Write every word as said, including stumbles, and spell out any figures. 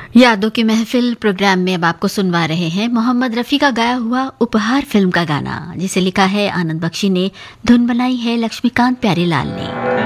यादों की महफिल प्रोग्राम में अब आपको सुनवा रहे हैं मोहम्मद रफ़ी का गाया हुआ उपहार फिल्म का गाना, जिसे लिखा है आनंद बख्शी ने, धुन बनाई है लक्ष्मीकांत प्यारेलाल ने।